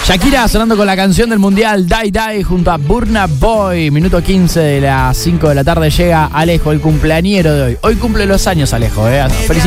Shakira sonando con la canción del mundial Die Die junto a Burna Boy. Minuto 15 de las 5 de la tarde llega Alejo, el cumpleañero de hoy. Hoy cumple los años Alejo, Felicidades.